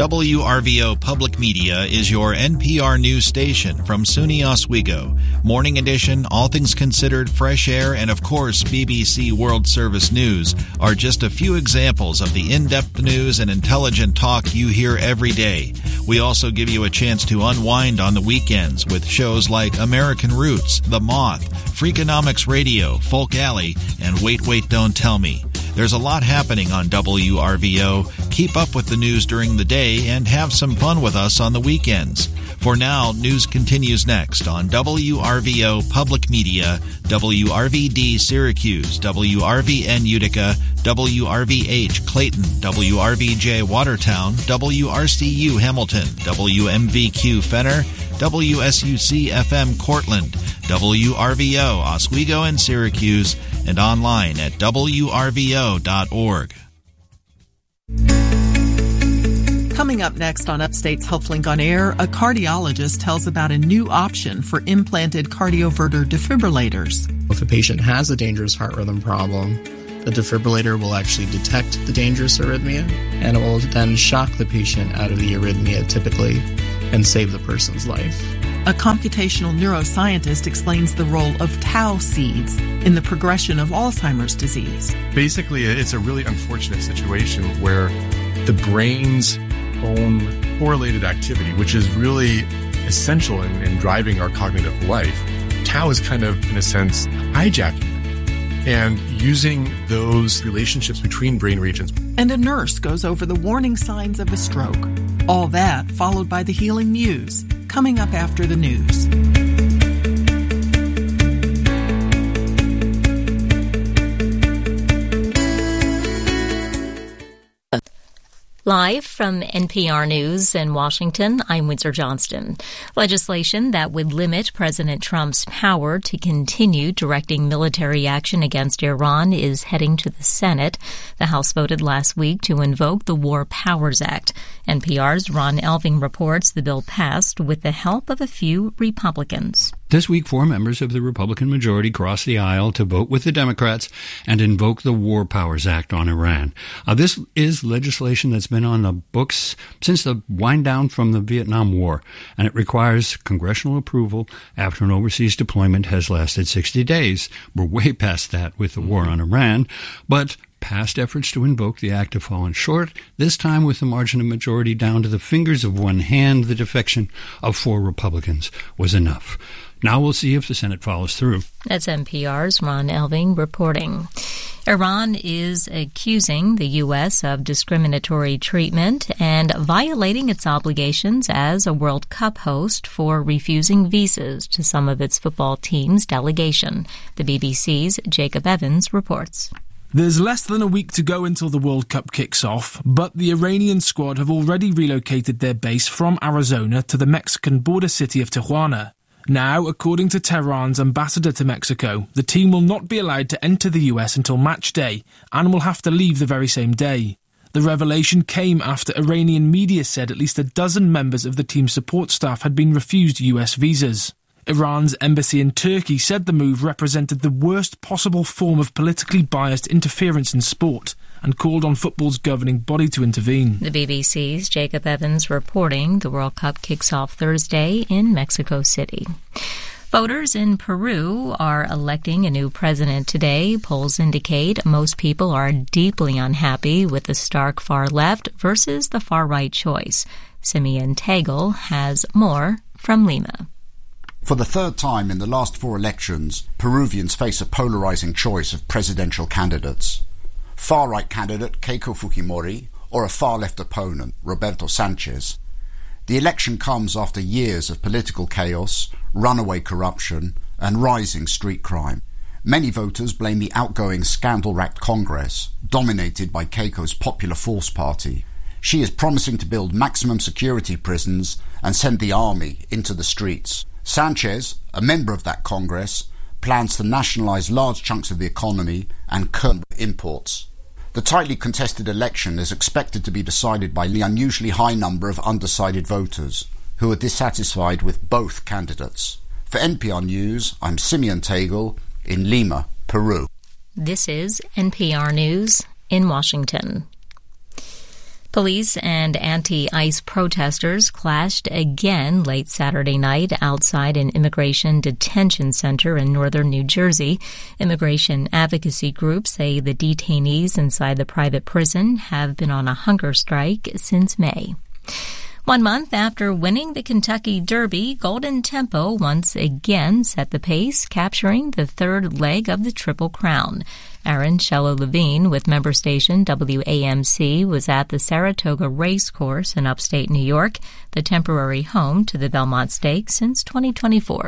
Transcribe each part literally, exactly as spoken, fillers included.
W R V O Public Media is your N P R news station from SUNY Oswego. Morning edition, all things considered, fresh air, and of course B B C World Service News are just a few examples of the in-depth news and intelligent talk you hear every day. We also give you a chance to unwind on the weekends with shows like American Roots, The Moth, Freakonomics Radio, Folk Alley, and Wait, Wait, Don't Tell Me. There's a lot happening on W R V O. Keep up with the news during the day and have some fun with us on the weekends. For now, news continues next on W R V O Public Media, W R V D Syracuse, W R V N Utica, W R V H Clayton, W R V J Watertown, W R C U Hamilton, W M V Q Fenner, W S U C F M Cortland, W R V O Oswego and Syracuse, and online at W R V O dot org. Coming up next on Upstate's HealthLink on Air, a cardiologist tells about a new option for implanted cardioverter defibrillators. If a patient has a dangerous heart rhythm problem, the defibrillator will actually detect the dangerous arrhythmia, and it will then shock the patient out of the arrhythmia typically and save the person's life. A computational neuroscientist explains the role of tau seeds in the progression of Alzheimer's disease. Basically, it's a really unfortunate situation where the brain's own correlated activity, which is really essential in, in driving our cognitive life, tau is kind of, in a sense, hijacking it and using those relationships between brain regions. And a nurse goes over the warning signs of a stroke. All that followed by the healing muse, coming up after the news. Live from N P R News in Washington, I'm Windsor Johnston. Legislation that would limit President Trump's power to continue directing military action against Iran is heading to the Senate. The House voted last week to invoke the War Powers Act. N P R's Ron Elving reports the bill passed with the help of a few Republicans. This week, four members of the Republican majority crossed the aisle to vote with the Democrats and invoke the War Powers Act on Iran. Uh, this is legislation that's been on the books since the wind down from the Vietnam War, and it requires congressional approval after an overseas deployment has lasted sixty days. We're way past that with the war on Iran, but past efforts to invoke the act have fallen short, this time with the margin of majority down to the fingers of one hand. The defection of four Republicans was enough. Now we'll see if the Senate follows through. That's N P R's Ron Elving reporting. Iran is accusing the U S of discriminatory treatment and violating its obligations as a World Cup host for refusing visas to some of its football team's delegation. The B B C's Jacob Evans reports. There's less than a week to go until the World Cup kicks off, but the Iranian squad have already relocated their base from Arizona to the Mexican border city of Tijuana. Now, according to Tehran's ambassador to Mexico, the team will not be allowed to enter the U S until match day and will have to leave the very same day. The revelation came after Iranian media said at least a dozen members of the team's support staff had been refused U S visas. Iran's embassy in Turkey said the move represented the worst possible form of politically biased interference in sport and called on football's governing body to intervene. The B B C's Jacob Evans reporting the World Cup kicks off Thursday in Mexico City. Voters in Peru are electing a new president today. Polls indicate most people are deeply unhappy with the stark far left versus the far right choice. Simeon Tegel has more from Lima. For the third time in the last four elections, Peruvians face a polarizing choice of presidential candidates. Far-right candidate Keiko Fujimori or a far-left opponent, Roberto Sanchez. The election comes after years of political chaos, runaway corruption and rising street crime. Many voters blame the outgoing scandal-racked Congress, dominated by Keiko's Popular Force Party. She is promising to build maximum security prisons and send the army into the streets. Sanchez, a member of that Congress, plans to nationalize large chunks of the economy and curb imports. The tightly contested election is expected to be decided by the unusually high number of undecided voters, who are dissatisfied with both candidates. For N P R News, I'm Simeon Tegel in Lima, Peru. This is N P R News in Washington. Police and anti-ICE protesters clashed again late Saturday night outside an immigration detention center in northern New Jersey. Immigration advocacy groups say the detainees inside the private prison have been on a hunger strike since May. One month after winning the Kentucky Derby, Golden Tempo once again set the pace, capturing the third leg of the Triple Crown. Aaron Shello-Levine with member station W A M C was at the Saratoga Racecourse in upstate New York, the temporary home to the Belmont Stakes since twenty twenty-four.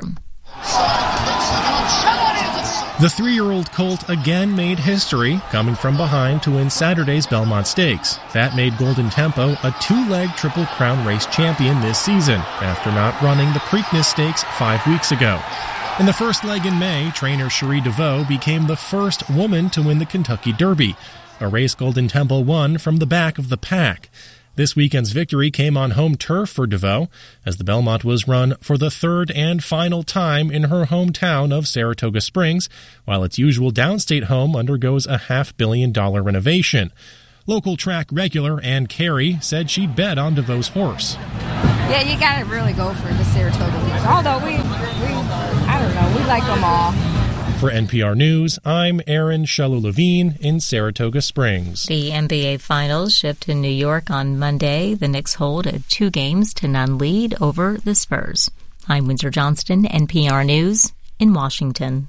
The three-year-old colt again made history, coming from behind to win Saturday's Belmont Stakes. That made Golden Tempo a two-leg Triple Crown race champion this season, after not running the Preakness Stakes five weeks ago. In the first leg in May, trainer Cherie DeVoe became the first woman to win the Kentucky Derby, a race Golden Tempo won from the back of the pack. This weekend's victory came on home turf for DeVoe, as the Belmont was run for the third and final time in her hometown of Saratoga Springs, while its usual downstate home undergoes a half-billion dollar renovation. Local track regular Ann Carey said she'd bet on DeVoe's horse. Yeah, you got to really go for the Saratoga horse. Although we, we, I don't know, we like them all. For N P R News, I'm Aaron Shello-Levine in Saratoga Springs. The N B A Finals shift to New York on Monday. The Knicks hold a two games to none lead over the Spurs. I'm Windsor Johnston, N P R News in Washington.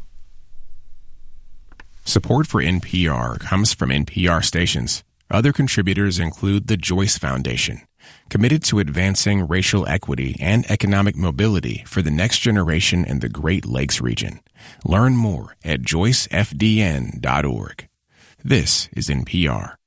Support for N P R comes from N P R stations. Other contributors include the Joyce Foundation, committed to advancing racial equity and economic mobility for the next generation in the Great Lakes region. Learn more at joyce f d n dot org. This is N P R.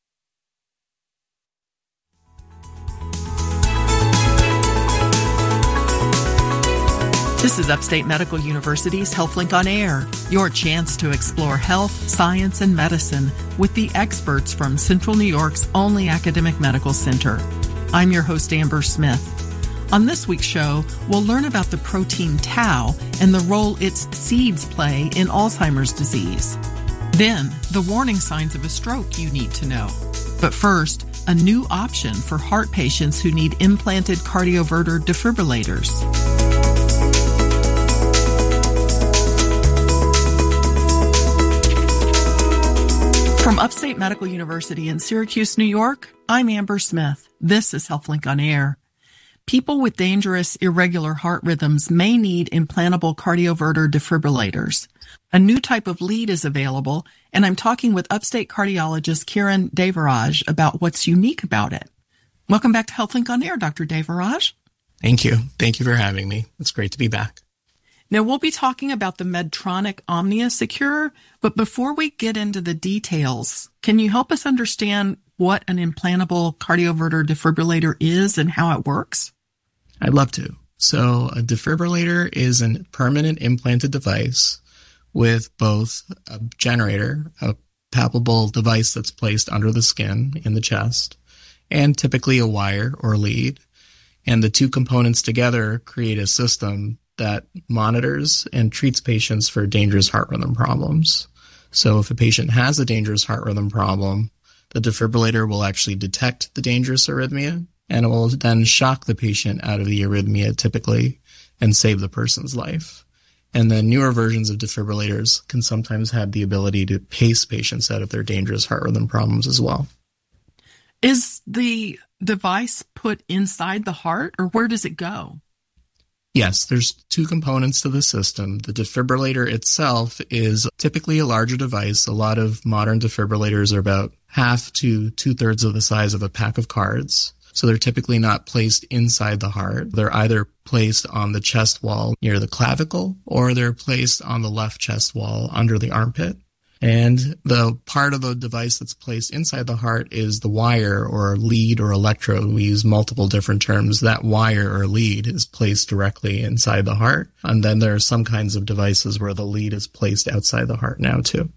This is Upstate Medical University's HealthLink on Air, your chance to explore health, science, and medicine with the experts from Central New York's only academic medical center. I'm your host, Amber Smith. On this week's show, we'll learn about the protein tau and the role its seeds play in Alzheimer's disease. Then, the warning signs of a stroke you need to know. But first, a new option for heart patients who need implanted cardioverter defibrillators. From Upstate Medical University in Syracuse, New York, I'm Amber Smith. This is HealthLink on Air. People with dangerous, irregular heart rhythms may need implantable cardioverter defibrillators. A new type of lead is available, and I'm talking with upstate cardiologist Kiran Devaraj about what's unique about it. Welcome back to HealthLink on Air, Doctor Devaraj. Thank you. Thank you for having me. It's great to be back. Now, we'll be talking about the Medtronic Omnia Secure, but before we get into the details, can you help us understand what an implantable cardioverter defibrillator is and how it works? I'd love to. So a defibrillator is a permanent implanted device with both a generator, a palpable device that's placed under the skin in the chest, and typically a wire or lead. And the two components together create a system that monitors and treats patients for dangerous heart rhythm problems. So if a patient has a dangerous heart rhythm problem, the defibrillator will actually detect the dangerous arrhythmia, and it will then shock the patient out of the arrhythmia typically and save the person's life. And then newer versions of defibrillators can sometimes have the ability to pace patients out of their dangerous heart rhythm problems as well. Is the device put inside the heart, or where does it go? Yes, there's two components to the system. The defibrillator itself is typically a larger device. A lot of modern defibrillators are about half to two-thirds of the size of a pack of cards. So they're typically not placed inside the heart. They're either placed on the chest wall near the clavicle, or they're placed on the left chest wall under the armpit. And the part of the device that's placed inside the heart is the wire or lead or electrode. We use multiple different terms. That wire or lead is placed directly inside the heart. And then there are some kinds of devices where the lead is placed outside the heart now too.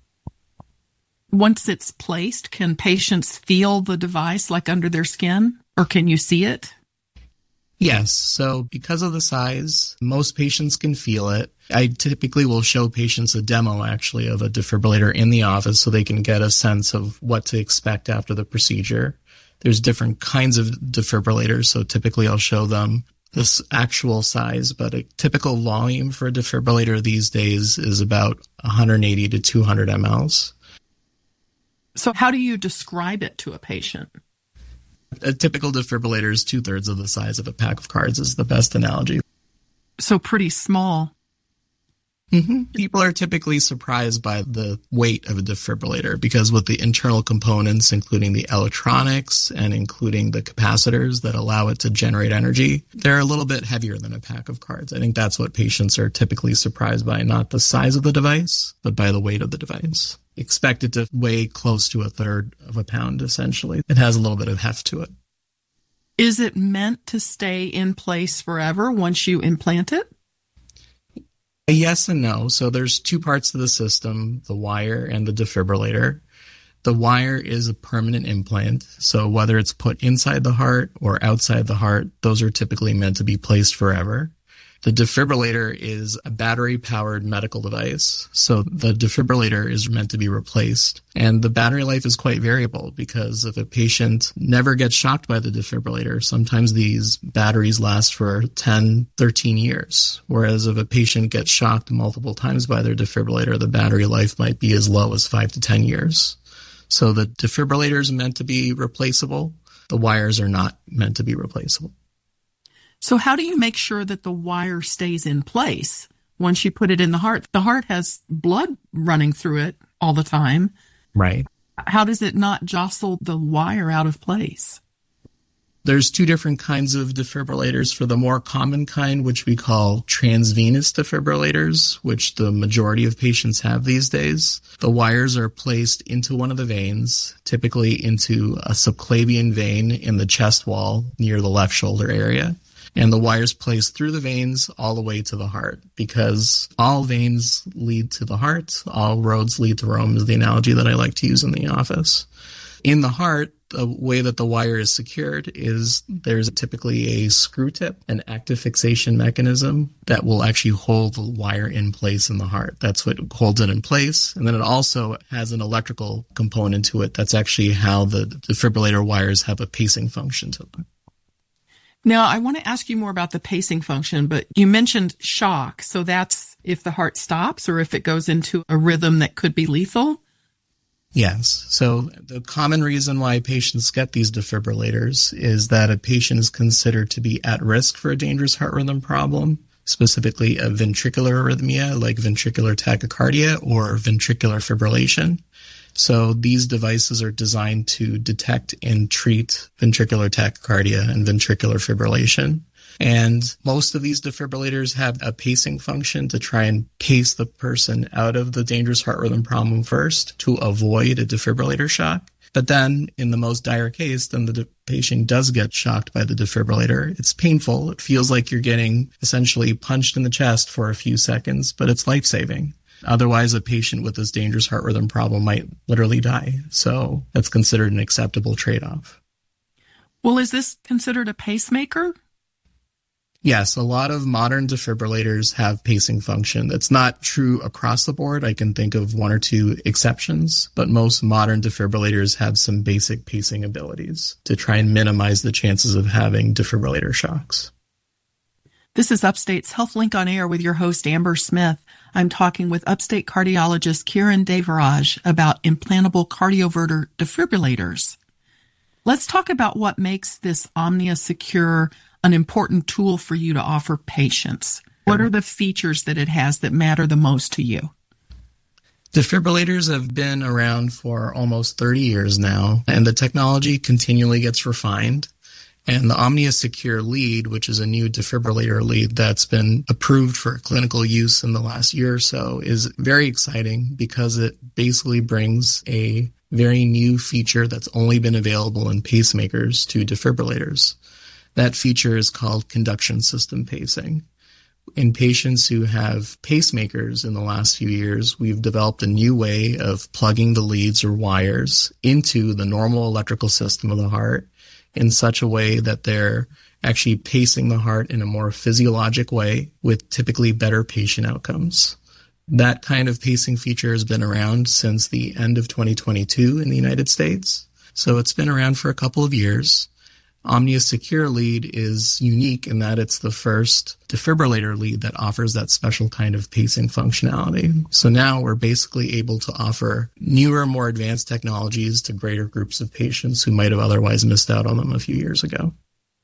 Once it's placed, can patients feel the device like under their skin, or can you see it? Yes. So because of the size, most patients can feel it. I typically will show patients a demo, actually, of a defibrillator in the office so they can get a sense of what to expect after the procedure. There's different kinds of defibrillators, so typically I'll show them this actual size, but a typical volume for a defibrillator these days is about one hundred eighty to two hundred milliliters. So how do you describe it to a patient? A typical defibrillator is two-thirds of the size of a pack of cards is the best analogy. So pretty small. Mm-hmm. People are typically surprised by the weight of a defibrillator because with the internal components, including the electronics and including the capacitors that allow it to generate energy, they're a little bit heavier than a pack of cards. I think that's what patients are typically surprised by, not the size of the device, but by the weight of the device. Expect it to weigh close to a third of a pound, essentially. It has a little bit of heft to it. Is it meant to stay in place forever once you implant it? Yes and no. So there's two parts to the system, the wire and the defibrillator. The wire is a permanent implant. So whether it's put inside the heart or outside the heart, those are typically meant to be placed forever. The defibrillator is a battery-powered medical device, so the defibrillator is meant to be replaced. And the battery life is quite variable because if a patient never gets shocked by the defibrillator, sometimes these batteries last for ten, thirteen years. Whereas if a patient gets shocked multiple times by their defibrillator, the battery life might be as low as five to ten years. So the defibrillator is meant to be replaceable. The wires are not meant to be replaceable. So how do you make sure that the wire stays in place once you put it in the heart? The heart has blood running through it all the time. Right. How does it not jostle the wire out of place? There's two different kinds of defibrillators. For the more common kind, which we call transvenous defibrillators, which the majority of patients have these days, the wires are placed into one of the veins, typically into a subclavian vein in the chest wall near the left shoulder area. And the wires placed through the veins all the way to the heart because all veins lead to the heart. All roads lead to Rome is the analogy that I like to use in the office. In the heart, the way that the wire is secured is there's typically a screw tip, an active fixation mechanism that will actually hold the wire in place in the heart. That's what holds it in place. And then it also has an electrical component to it. That's actually how the defibrillator wires have a pacing function to them. Now, I want to ask you more about the pacing function, but you mentioned shock. So that's if the heart stops or if it goes into a rhythm that could be lethal? Yes. So the common reason why patients get these defibrillators is that a patient is considered to be at risk for a dangerous heart rhythm problem, specifically a ventricular arrhythmia like ventricular tachycardia or ventricular fibrillation. So these devices are designed to detect and treat ventricular tachycardia and ventricular fibrillation. And most of these defibrillators have a pacing function to try and pace the person out of the dangerous heart rhythm problem first to avoid a defibrillator shock. But then in the most dire case, then the de- patient does get shocked by the defibrillator. It's painful. It feels like you're getting essentially punched in the chest for a few seconds, but it's life-saving. Otherwise, a patient with this dangerous heart rhythm problem might literally die. So that's considered an acceptable trade-off. Well, is this considered a pacemaker? Yes, a lot of modern defibrillators have pacing function. That's not true across the board. I can think of one or two exceptions, but most modern defibrillators have some basic pacing abilities to try and minimize the chances of having defibrillator shocks. This is Upstate's HealthLink on Air with your host, Amber Smith. I'm talking with Upstate cardiologist Kiran Devaraj about implantable cardioverter defibrillators. Let's talk about what makes this Omnia Secure an important tool for you to offer patients. What are the features that it has that matter the most to you? Defibrillators have been around for almost thirty years now, and the technology continually gets refined. And the Omnia Secure lead, which is a new defibrillator lead that's been approved for clinical use in the last year or so, is very exciting because it basically brings a very new feature that's only been available in pacemakers to defibrillators. That feature is called conduction system pacing. In patients who have pacemakers in the last few years, we've developed a new way of plugging the leads or wires into the normal electrical system of the heart in such a way that they're actually pacing the heart in a more physiologic way with typically better patient outcomes. That kind of pacing feature has been around since the end of twenty twenty-two in the United States. So it's been around for a couple of years. Omnia Secure Lead is unique in that it's the first defibrillator lead that offers that special kind of pacing functionality. So now we're basically able to offer newer, more advanced technologies to greater groups of patients who might have otherwise missed out on them a few years ago.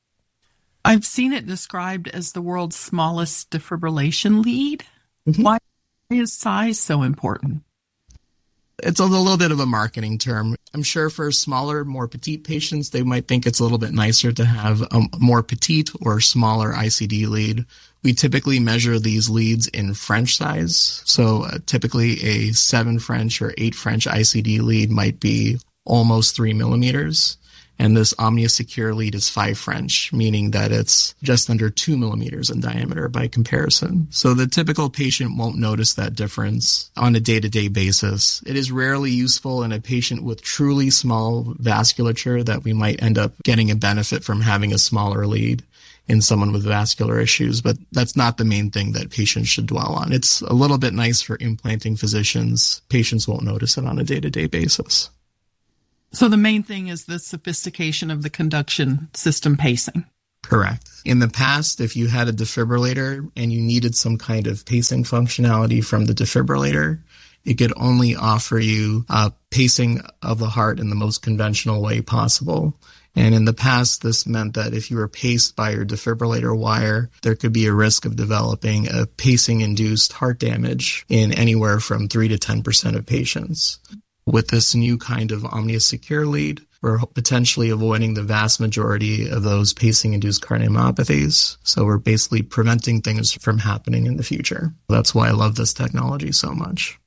I've seen it described as the world's smallest defibrillation lead. Mm-hmm. Why is size so important? It's a little bit of a marketing term. I'm sure for smaller, more petite patients, they might think it's a little bit nicer to have a more petite or smaller I C D lead. We typically measure these leads in French size. So uh, typically a seven French or eight French I C D lead might be almost three millimeters. And this Omnia Secure lead is five French, meaning that it's just under two millimeters in diameter by comparison. So the typical patient won't notice that difference on a day-to-day basis. It is rarely useful in a patient with truly small vasculature that we might end up getting a benefit from having a smaller lead in someone with vascular issues, but that's not the main thing that patients should dwell on. It's a little bit nice for implanting physicians. Patients won't notice it on a day-to-day basis. So the main thing is the sophistication of the conduction system pacing. Correct. In the past, if you had a defibrillator and you needed some kind of pacing functionality from the defibrillator, it could only offer you uh, pacing of the heart in the most conventional way possible. And in the past, this meant that if you were paced by your defibrillator wire, there could be a risk of developing a pacing-induced heart damage in anywhere from three to ten percent of patients. With this new kind of Omnia Secure lead, we're potentially avoiding the vast majority of those pacing-induced cardiomyopathies. So we're basically preventing things from happening in the future. That's why I love this technology so much.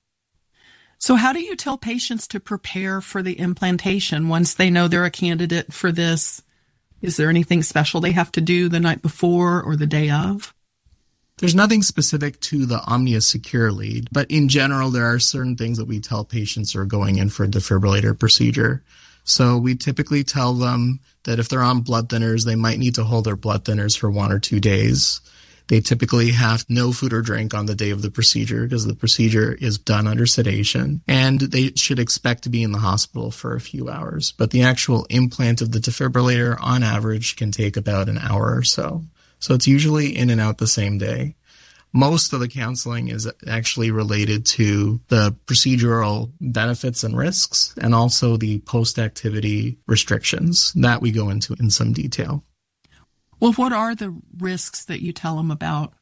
So how do you tell patients to prepare for the implantation once they know they're a candidate for this? Is there anything special they have to do the night before or the day of? There's nothing specific to the Omnia Secure lead, but in general, there are certain things that we tell patients who are going in for a defibrillator procedure. So we typically tell them that if they're on blood thinners, they might need to hold their blood thinners for one or two days. They typically have no food or drink on the day of the procedure because the procedure is done under sedation, and they should expect to be in the hospital for a few hours. But the actual implant of the defibrillator on average can take about an hour or so. So it's usually in and out the same day. Most of the counseling is actually related to the procedural benefits and risks and also the post-activity restrictions that we go into in some detail. Well, what are the risks that you tell them about?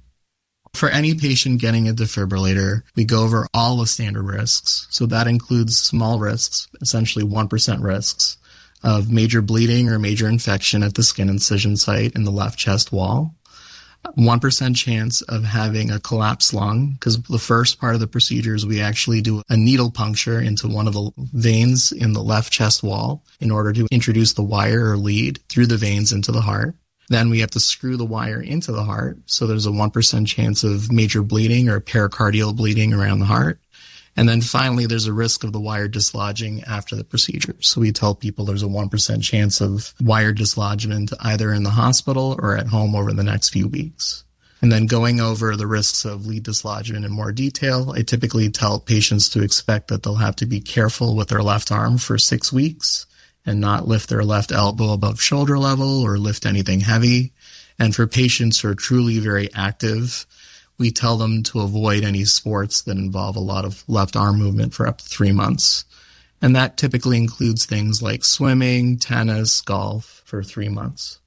For any patient getting a defibrillator, we go over all the standard risks. So that includes small risks, essentially one percent risks, of major bleeding or major infection at the skin incision site in the left chest wall, one percent chance of having a collapsed lung, because the first part of the procedure is we actually do a needle puncture into one of the veins in the left chest wall in order to introduce the wire or lead through the veins into the heart. Then we have to screw the wire into the heart, so there's a one percent chance of major bleeding or pericardial bleeding around the heart. And then finally, there's a risk of the wire dislodging after the procedure. So we tell people there's a one percent chance of wire dislodgement either in the hospital or at home over the next few weeks. And then going over the risks of lead dislodgement in more detail, I typically tell patients to expect that they'll have to be careful with their left arm for six weeks and not lift their left elbow above shoulder level or lift anything heavy. And for patients who are truly very active, we tell them to avoid any sports that involve a lot of left arm movement for up to three months. And that typically includes things like swimming, tennis, golf for three months.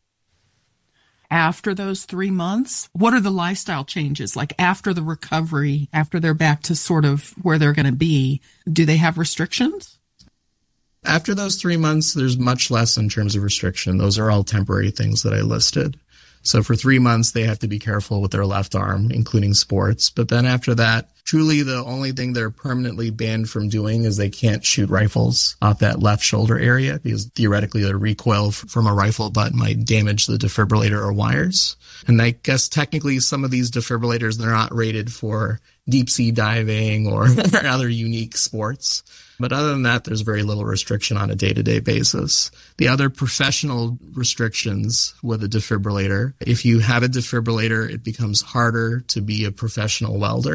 After those three months, what are the lifestyle changes? Like after the recovery, after they're back to sort of where they're going to be, do they have restrictions? After those three months, there's much less in terms of restriction. Those are all temporary things that I listed. So for three months, they have to be careful with their left arm, including sports. But then after that, truly the only thing they're permanently banned from doing is they can't shoot rifles off that left shoulder area because theoretically the recoil from a rifle butt might damage the defibrillator or wires. And I guess technically some of these defibrillators, they're not rated for deep sea diving or other unique sports. But other than that, there's very little restriction on a day-to-day basis. The other professional restrictions with a defibrillator, if you have a defibrillator, it becomes harder to be a professional welder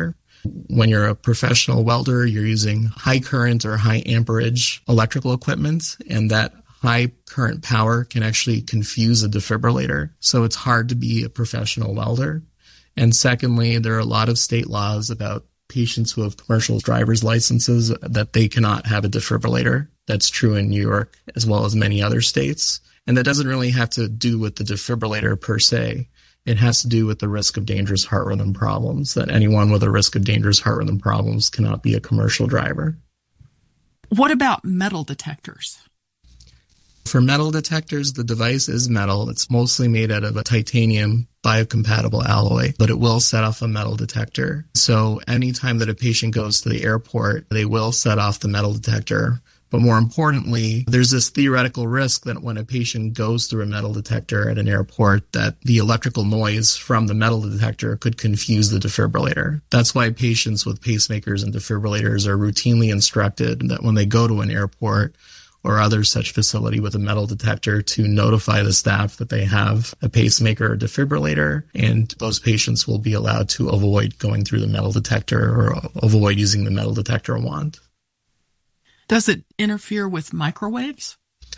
When you're a professional welder, you're using high current or high amperage electrical equipment, and that high current power can actually confuse a defibrillator. So it's hard to be a professional welder. And secondly, there are a lot of state laws about patients who have commercial driver's licenses that they cannot have a defibrillator. That's true in New York as well as many other states. And that doesn't really have to do with the defibrillator per se. It has to do with the risk of dangerous heart rhythm problems, that anyone with a risk of dangerous heart rhythm problems cannot be a commercial driver. What about metal detectors? For metal detectors, the device is metal. It's mostly made out of a titanium biocompatible alloy, but it will set off a metal detector. So anytime that a patient goes to the airport, they will set off the metal detector. But more importantly, there's this theoretical risk that when a patient goes through a metal detector at an airport, that the electrical noise from the metal detector could confuse the defibrillator. That's why patients with pacemakers and defibrillators are routinely instructed that when they go to an airport or other such facility with a metal detector, to notify the staff that they have a pacemaker or defibrillator, and those patients will be allowed to avoid going through the metal detector or avoid using the metal detector wand. Does it interfere with microwaves?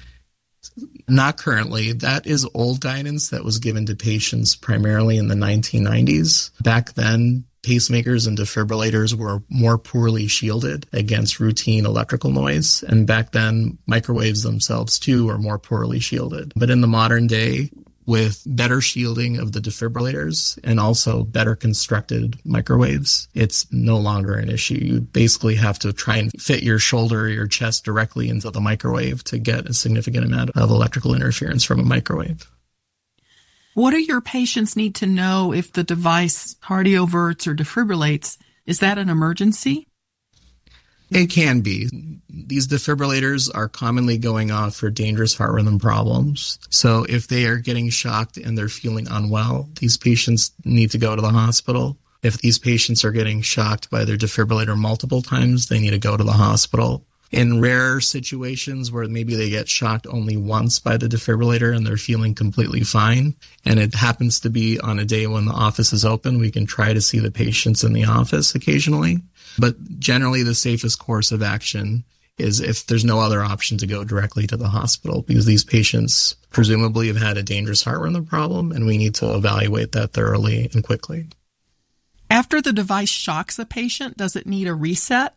Not currently. That is old guidance that was given to patients primarily in the nineteen nineties. Back then, pacemakers and defibrillators were more poorly shielded against routine electrical noise. And back then, microwaves themselves, too, were more poorly shielded. But in the modern day, with better shielding of the defibrillators and also better constructed microwaves, it's no longer an issue. You basically have to try and fit your shoulder or your chest directly into the microwave to get a significant amount of electrical interference from a microwave. What do your patients need to know if the device cardioverts or defibrillates? Is that an emergency? It can be. These defibrillators are commonly going off for dangerous heart rhythm problems. So if they are getting shocked and they're feeling unwell, these patients need to go to the hospital. If these patients are getting shocked by their defibrillator multiple times, they need to go to the hospital. In rare situations where maybe they get shocked only once by the defibrillator and they're feeling completely fine, and it happens to be on a day when the office is open, we can try to see the patients in the office occasionally. But generally, the safest course of action is if there's no other option to go directly to the hospital, because these patients presumably have had a dangerous heart rhythm problem, and we need to evaluate that thoroughly and quickly. After the device shocks a patient, does it need a reset?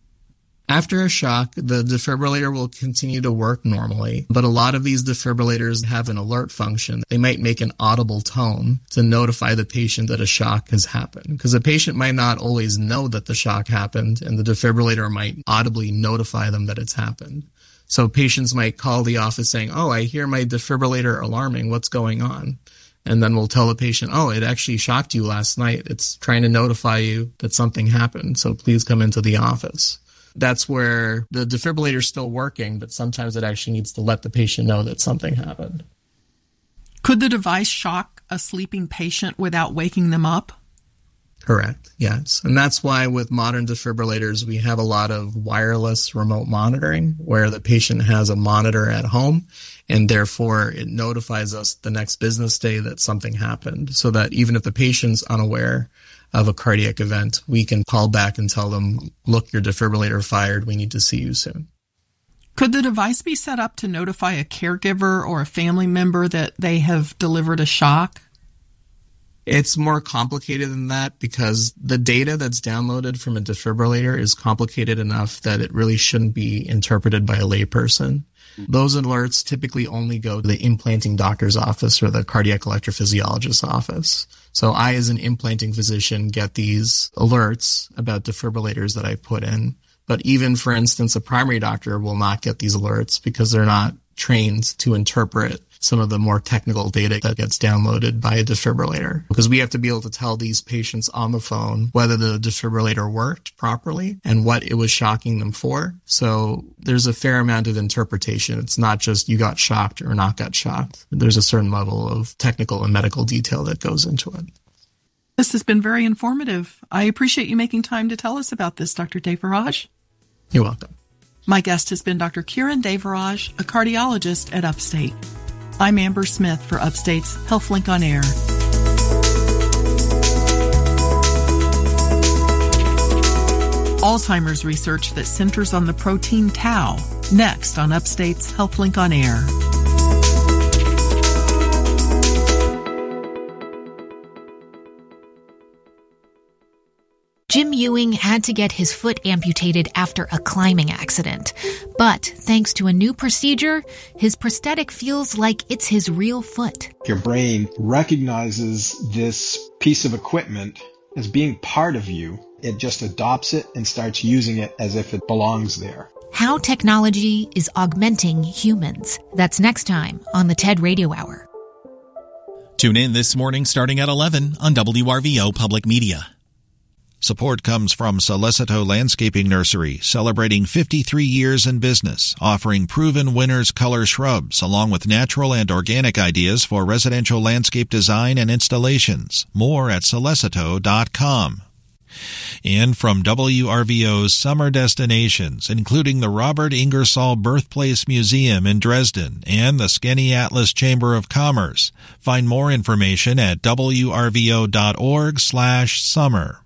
After a shock, the defibrillator will continue to work normally, but a lot of these defibrillators have an alert function. They might make an audible tone to notify the patient that a shock has happened, because the patient might not always know that the shock happened, and the defibrillator might audibly notify them that it's happened. So patients might call the office saying, "Oh, I hear my defibrillator alarming. What's going on?" And then we'll tell the patient, "Oh, it actually shocked you last night. It's trying to notify you that something happened, so please come into the office." That's where the defibrillator is still working, but sometimes it actually needs to let the patient know that something happened. Could the device shock a sleeping patient without waking them up? Correct, yes. And that's why with modern defibrillators, we have a lot of wireless remote monitoring where the patient has a monitor at home, and therefore it notifies us the next business day that something happened, so that even if the patient's unaware of a cardiac event, we can call back and tell them, "Look, your defibrillator fired. We need to see you soon." Could the device be set up to notify a caregiver or a family member that they have delivered a shock? It's more complicated than that, because the data that's downloaded from a defibrillator is complicated enough that it really shouldn't be interpreted by a layperson. Those alerts typically only go to the implanting doctor's office or the cardiac electrophysiologist's office. So I, as an implanting physician, get these alerts about defibrillators that I put in. But even, for instance, a primary doctor will not get these alerts because they're not trained to interpret some of the more technical data that gets downloaded by a defibrillator. Because we have to be able to tell these patients on the phone whether the defibrillator worked properly and what it was shocking them for. So there's a fair amount of interpretation. It's not just you got shocked or not got shocked. There's a certain level of technical and medical detail that goes into it. This has been very informative. I appreciate you making time to tell us about this, Doctor Devaraj. You're welcome. My guest has been Doctor Kiran Devaraj, a cardiologist at Upstate. I'm Amber Smith for Upstate's HealthLink on Air. Alzheimer's research that centers on the protein tau. Next on Upstate's HealthLink on Air. Jim Ewing had to get his foot amputated after a climbing accident. But thanks to a new procedure, his prosthetic feels like it's his real foot. Your brain recognizes this piece of equipment as being part of you. It just adopts it and starts using it as if it belongs there. How technology is augmenting humans. That's next time on the TED Radio Hour. Tune in this morning starting at eleven on W R V O Public Media. Support comes from Solicito Landscaping Nursery, celebrating fifty-three years in business, offering proven winners color shrubs, along with natural and organic ideas for residential landscape design and installations. More at solicito dot com. And from W R V O's summer destinations, including the Robert Ingersoll Birthplace Museum in Dresden and the Skaneateles Chamber of Commerce. Find more information at W R V O dot org slash summer.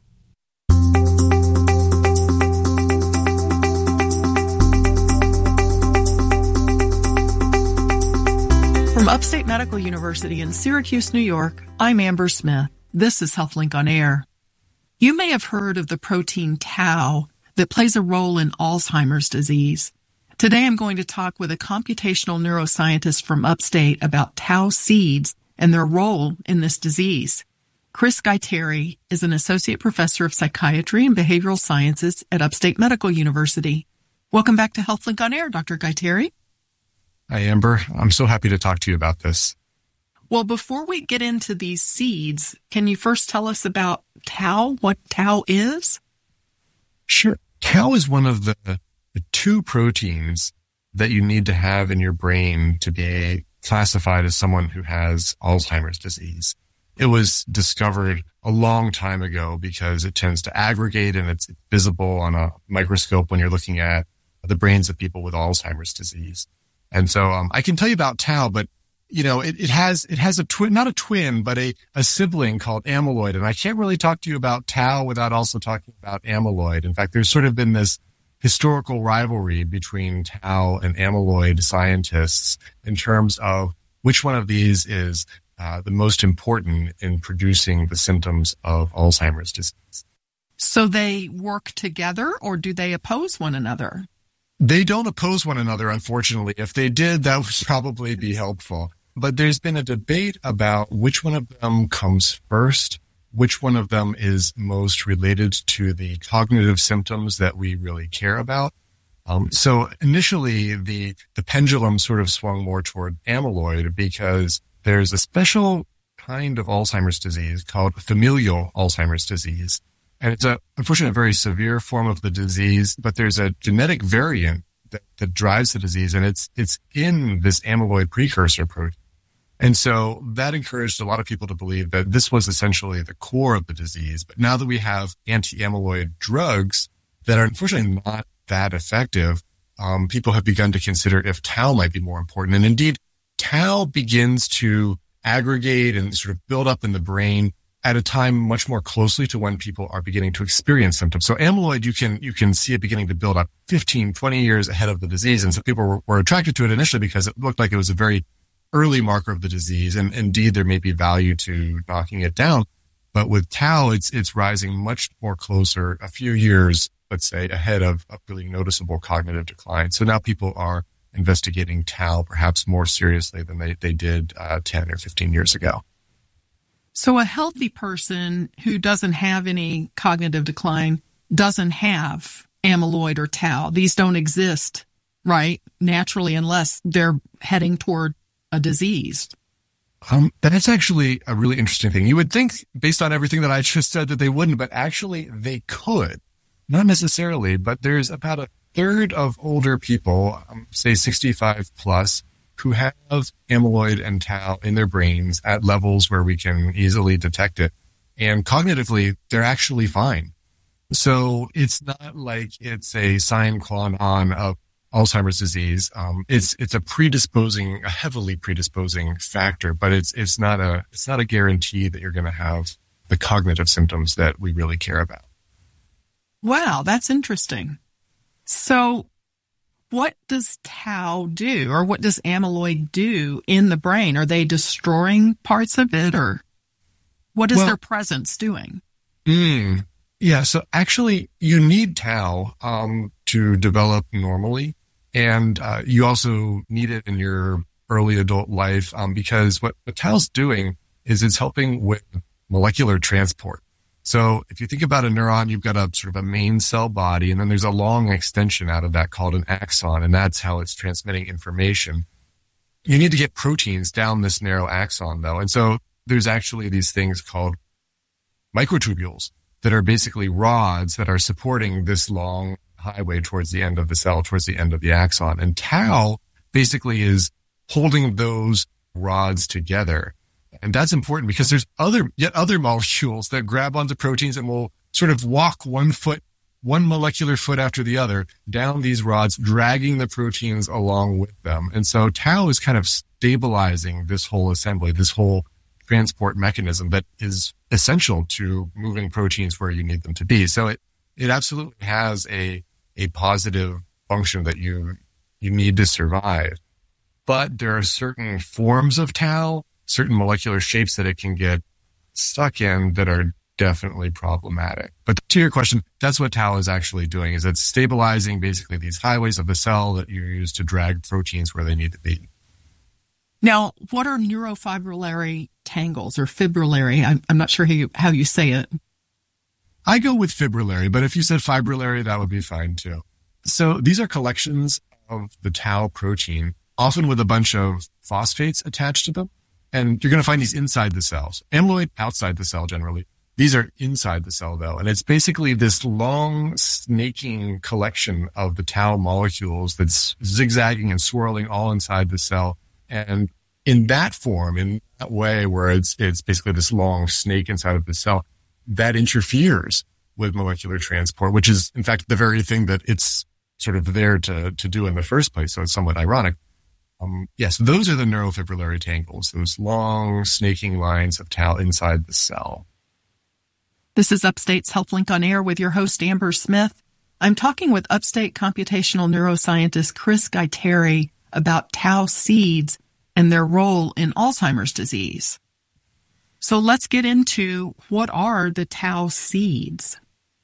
From Upstate Medical University in Syracuse, New York, I'm Amber Smith. This is HealthLink on Air. You may have heard of the protein tau that plays a role in Alzheimer's disease. Today I'm going to talk with a computational neuroscientist from Upstate about tau seeds and their role in this disease. Chris Guitteri is an associate professor of psychiatry and behavioral sciences at Upstate Medical University. Welcome back to HealthLink on Air, Doctor Guitteri. Hi, Amber. I'm so happy to talk to you about this. Well, before we get into these seeds, can you first tell us about tau, what tau is? Sure. Tau is one of the, the two proteins that you need to have in your brain to be classified as someone who has Alzheimer's disease. It was discovered a long time ago because it tends to aggregate and it's visible on a microscope when you're looking at the brains of people with Alzheimer's disease. And so um, I can tell you about tau, but you know, it, it has it has a twin, not a twin, but a, a sibling called amyloid. And I can't really talk to you about tau without also talking about amyloid. In fact, there's sort of been this historical rivalry between tau and amyloid scientists in terms of which one of these is uh, the most important in producing the symptoms of Alzheimer's disease. So they work together, or do they oppose one another? They don't oppose one another, unfortunately. If they did, that would probably be helpful. But there's been a debate about which one of them comes first, which one of them is most related to the cognitive symptoms that we really care about. Um, so initially, the, the pendulum sort of swung more toward amyloid because there's a special kind of Alzheimer's disease called familial Alzheimer's disease. And it's a, unfortunately, a very severe form of the disease, but there's a genetic variant that, that drives the disease, and it's it's in this amyloid precursor protein. And so that encouraged a lot of people to believe that this was essentially the core of the disease. But now that we have anti-amyloid drugs that are unfortunately not that effective, um, people have begun to consider if tau might be more important. And indeed, tau begins to aggregate and sort of build up in the brain at a time much more closely to when people are beginning to experience symptoms. So amyloid, you can, you can see it beginning to build up fifteen, twenty years ahead of the disease. And so people were, were attracted to it initially because it looked like it was a very early marker of the disease. And indeed, there may be value to knocking it down. But with tau, it's, it's rising much more closer, a few years, let's say, ahead of a really noticeable cognitive decline. So now people are investigating tau perhaps more seriously than they, they did uh, ten or fifteen years ago. So a healthy person who doesn't have any cognitive decline doesn't have amyloid or tau. These don't exist, right, naturally, unless they're heading toward a disease. Um, that's actually a really interesting thing. You would think, based on everything that I just said, that they wouldn't, but actually they could. Not necessarily, but there's about a third of older people, um, say sixty-five plus, who have amyloid and tau in their brains at levels where we can easily detect it. And cognitively, they're actually fine. So it's not like it's a sine qua non of Alzheimer's disease. Um, it's, it's a predisposing, a heavily predisposing factor, but it's, it's not a, it's not a guarantee that you're going to have the cognitive symptoms that we really care about. Wow, that's interesting. So what does tau do, or what does amyloid do in the brain? Are they destroying parts of it, or what is well, their presence doing? Mm, yeah, so actually you need tau um, to develop normally. And uh, you also need it in your early adult life um, because what, what tau's doing is it's helping with molecular transport. So if you think about a neuron, you've got a sort of a main cell body, and then there's a long extension out of that called an axon, and that's how it's transmitting information. You need to get proteins down this narrow axon, though. And so there's actually these things called microtubules that are basically rods that are supporting this long highway towards the end of the cell, towards the end of the axon. And tau basically is holding those rods together. And that's important because there's other, yet other molecules that grab onto proteins and will sort of walk one foot, one molecular foot after the other down these rods, dragging the proteins along with them. And so tau is kind of stabilizing this whole assembly, this whole transport mechanism that is essential to moving proteins where you need them to be. So it, it absolutely has a, a positive function that you, you need to survive. But there are certain forms of tau, certain molecular shapes that it can get stuck in that are definitely problematic. But to your question, that's what tau is actually doing, is it's stabilizing basically these highways of the cell that you use to drag proteins where they need to be. Now, what are neurofibrillary tangles or fibrillary? I'm, I'm not sure how you, how you say it. I go with fibrillary, but if you said fibrillary, that would be fine too. So these are collections of the tau protein, often with a bunch of phosphates attached to them. And you're going to find these inside the cells. Amyloid outside the cell generally. These are inside the cell though. And it's basically this long snaking collection of the tau molecules that's zigzagging and swirling all inside the cell. And in that form, in that way where it's, it's basically this long snake inside of the cell, that interferes with molecular transport, which is in fact the very thing that it's sort of there to, to do in the first place. So it's somewhat ironic. Um, yes, those are the neurofibrillary tangles, those long snaking lines of tau inside the cell. This is Upstate's HealthLink on Air with your host, Amber Smith. I'm talking with Upstate computational neuroscientist Chris Guattari about tau seeds and their role in Alzheimer's disease. So let's get into what are the tau seeds.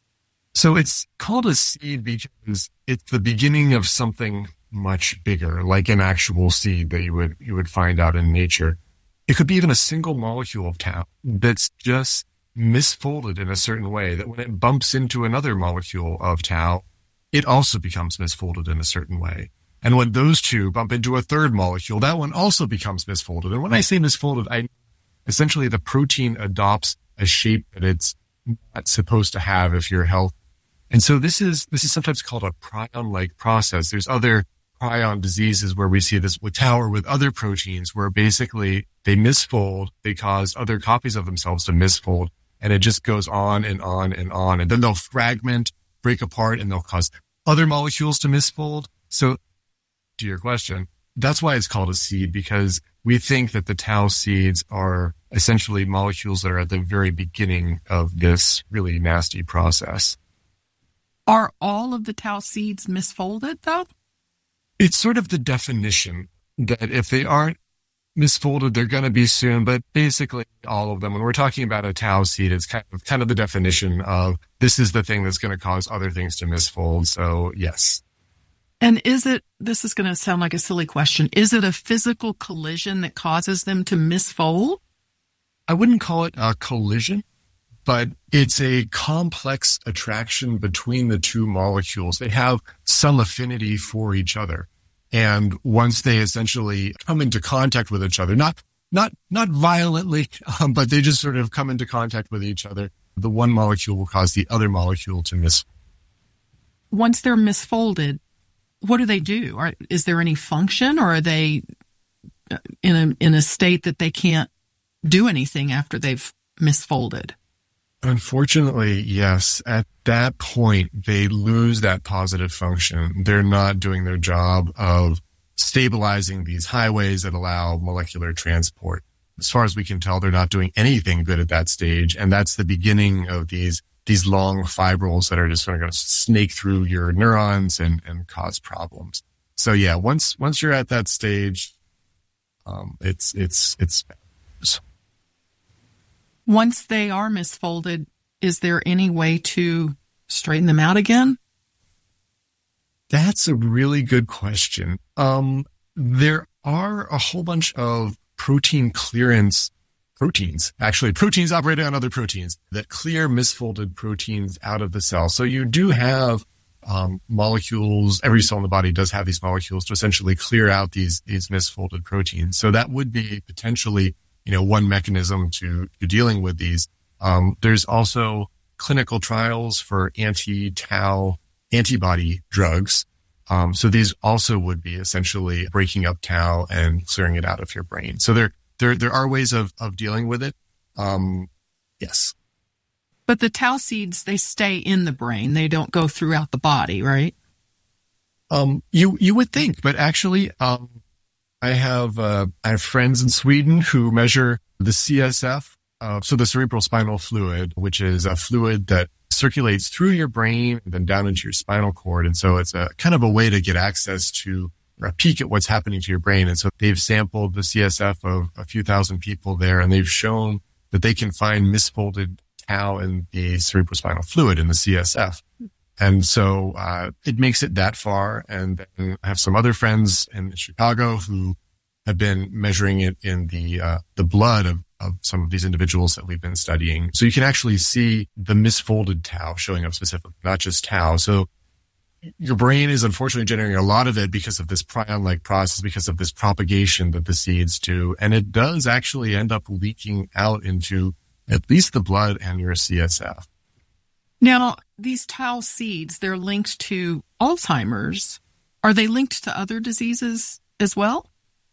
So it's called a seed because it's the beginning of something much bigger, like an actual seed that you would you would find out in nature. It could be even a single molecule of tau that's just misfolded in a certain way that when it bumps into another molecule of tau, it also becomes misfolded in a certain way. And when those two bump into a third molecule, that one also becomes misfolded. And when I say misfolded, I essentially the protein adopts a shape that it's not supposed to have if you're healthy. And so this is this is sometimes called a prion-like process. There's other prion diseases where we see this with tau or with other proteins where basically they misfold, they cause other copies of themselves to misfold, and it just goes on and on and on. And then they'll fragment, break apart, and they'll cause other molecules to misfold. So to your question, that's why it's called a seed, because we think that the tau seeds are essentially molecules that are at the very beginning of this really nasty process. Are all of the tau seeds misfolded, though? It's sort of the definition that if they aren't misfolded, they're going to be soon, but basically all of them. When we're talking about a tau seed, it's kind of kind of the definition of this is the thing that's going to cause other things to misfold. So, yes. And is it, this is going to sound like a silly question, is it a physical collision that causes them to misfold? I wouldn't call it a collision, but it's a complex attraction between the two molecules. They have some affinity for each other. And once they essentially come into contact with each other, not not not violently, um, but they just sort of come into contact with each other, the one molecule will cause the other molecule to misfold. Once they're misfolded, what do they do? Are, is there any function, or are they in a in a state that they can't do anything after they've misfolded? Unfortunately, yes. At that point, they lose that positive function. They're not doing their job of stabilizing these highways that allow molecular transport. As far as we can tell, they're not doing anything good at that stage. And that's the beginning of these these long fibrils that are just sort of going to snake through your neurons and, and cause problems. So yeah, once once you're at that stage, um, it's it's it's. Once they are misfolded, is there any way to straighten them out again? That's a really good question. Um, there are a whole bunch of protein clearance proteins, actually proteins operating on other proteins that clear misfolded proteins out of the cell. So you do have um, molecules, every cell in the body does have these molecules to essentially clear out these, these misfolded proteins. So that would be potentially, you know, one mechanism to, to dealing with these. Um, there's also clinical trials for anti-tau antibody drugs. Um, so these also would be essentially breaking up tau and clearing it out of your brain. So there, there, there are ways of, of dealing with it. Um, yes. But the tau seeds, they stay in the brain. They don't go throughout the body, right? Um, you, you would think, but actually, um, I have, uh, I have friends in Sweden who measure the C S F, uh, so the cerebral spinal fluid, which is a fluid that circulates through your brain and then down into your spinal cord. And so it's a kind of a way to get access to or a peek at what's happening to your brain. And so they've sampled the C S F of a few thousand people there, and they've shown that they can find misfolded tau in the cerebrospinal fluid in the C S F. And so uh, it makes it that far. And then I have some other friends in Chicago who have been measuring it in the uh, the blood of, of some of these individuals that we've been studying. So you can actually see the misfolded tau showing up specifically, not just tau. So your brain is unfortunately generating a lot of it because of this prion-like process, because of this propagation that the seeds do. And it does actually end up leaking out into at least the blood and your C S F. Now, these tau seeds, they're linked to Alzheimer's. Are they linked to other diseases as well?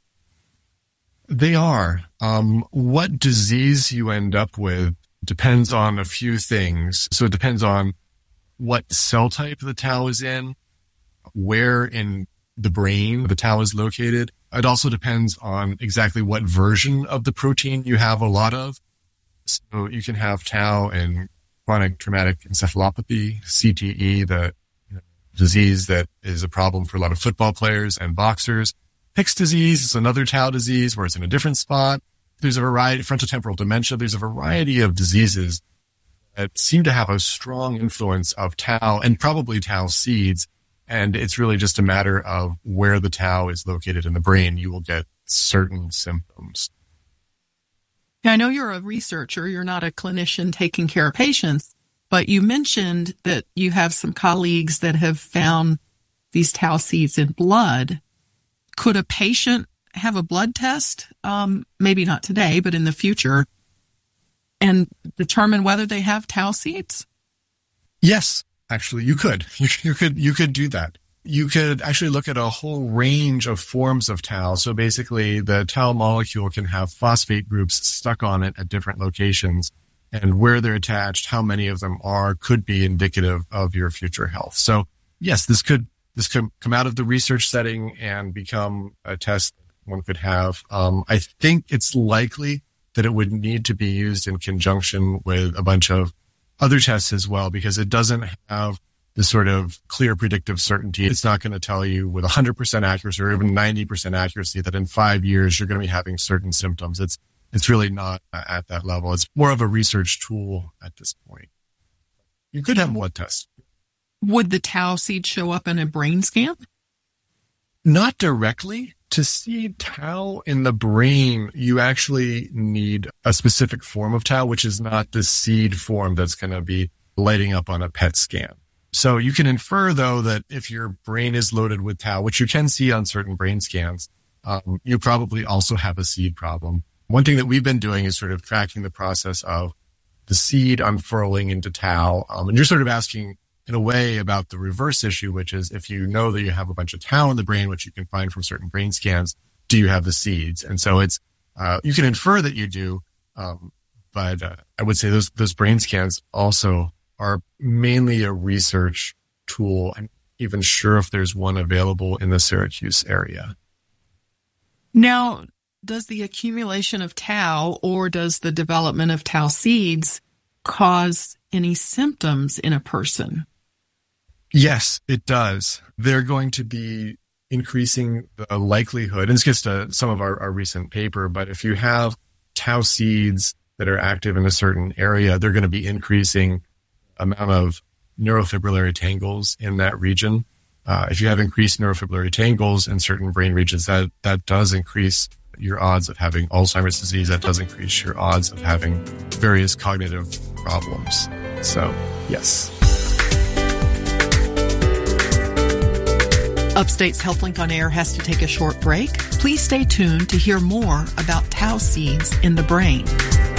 They are. Um, what disease you end up with depends on a few things. So it depends on what cell type the tau is in, where in the brain the tau is located. It also depends on exactly what version of the protein you have a lot of. So you can have tau in chronic traumatic encephalopathy, C T E, the you know, disease that is a problem for a lot of football players and boxers. Pick's disease is another tau disease where it's in a different spot. There's a variety, frontotemporal dementia. There's a variety of diseases that seem to have a strong influence of tau and probably tau seeds. And it's really just a matter of where the tau is located in the brain. You will get certain symptoms. Now, I know you're a researcher. You're not a clinician taking care of patients, but you mentioned that you have some colleagues that have found these tau seeds in blood. Could a patient have a blood test, um, maybe not today, but in the future, and determine whether they have tau seeds? Yes, actually, you could. You, you could. You could do that. You could actually look at a whole range of forms of tau. So basically, the tau molecule can have phosphate groups stuck on it at different locations, and where they're attached, how many of them are, could be indicative of your future health. So yes, this could this could come out of the research setting and become a test one could have. Um, I think it's likely that it would need to be used in conjunction with a bunch of other tests as well, because it doesn't have the sort of clear predictive certainty. It's not going to tell you with one hundred percent accuracy or even ninety percent accuracy that in five years you're going to be having certain symptoms. It's it's really not at that level. It's more of a research tool at this point. You could have blood tests. Would the tau seed show up in a brain scan? Not directly. To see tau in the brain, you actually need a specific form of tau, which is not the seed form that's going to be lighting up on a P E T scan. So you can infer, though, that if your brain is loaded with tau, which you can see on certain brain scans, um, you probably also have a seed problem. One thing that we've been doing is sort of tracking the process of the seed unfurling into tau. Um, and you're sort of asking, in a way, about the reverse issue, which is if you know that you have a bunch of tau in the brain, which you can find from certain brain scans, do you have the seeds? And so it's, uh, you can infer that you do. Um, but uh, I would say those, those brain scans also are mainly a research tool. I'm not even sure if there's one available in the Syracuse area. Now, does the accumulation of tau or does the development of tau seeds cause any symptoms in a person? Yes, it does. They're going to be increasing the likelihood, and this gets to some of our, our recent paper, but if you have tau seeds that are active in a certain area, they're going to be increasing amount of neurofibrillary tangles in that region. Uh, if you have increased neurofibrillary tangles in certain brain regions, that, that does increase your odds of having Alzheimer's disease. That does increase your odds of having various cognitive problems. So, yes. Upstate's HealthLink on Air has to take a short break. Please stay tuned to hear more about tau seeds in the brain.